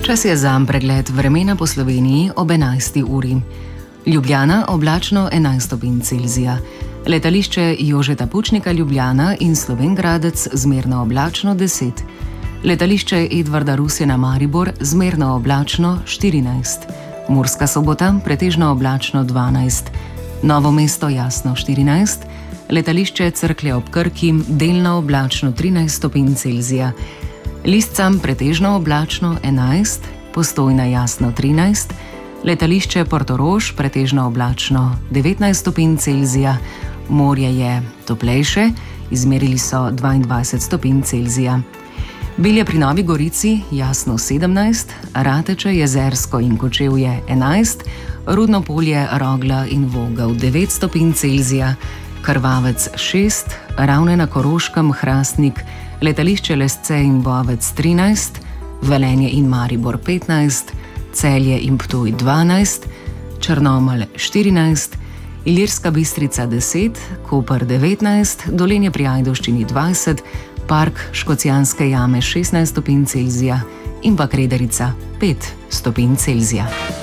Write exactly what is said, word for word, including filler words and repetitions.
Čas je za pregled vremena po Sloveniji ob enajsti uri. Ljubljana oblačno enajst stopinj Celzija. Letališče Jožeta Pučnika Ljubljana in Slovenj Gradec zmerno oblačno deset. Letališče Edvarda Rusjana Maribor zmerno oblačno štirinajst. Murska Sobota pretežno oblačno dvanajst. Novo mesto jasno štirinajst. Letališče Cerklje ob Krki delno oblačno trinajst stopinj Celzija. Liscam pretežno oblačno enajst, Postojna jasno trinajst, letališče Portorož pretežno oblačno devetnajst stopinj Celzija, morje je toplejše, izmerili so dvaindvajset stopinj Celzija. Bilje pri Novi Gorici jasno sedemnajst, Rateče, Jezersko in Kočevje enajst, Rudno Polje, Rogla in Vogel devet stopinj Celzija, Krvavec šest, Ravne na Koroškem, Hrastnik, letališče Lesce in Bovec trinajst, Velenje in Maribor petnajst, Celje in Ptuj dvanajst, Črnomelj štirinajst, Ilirska Bistrica deset, Koper devetnajst, Dolenje pri Ajdovščini dvajset, Park Škocjanske jame šestnajst stopinj Celzija in pa Kredarica pet stopinj Celzija.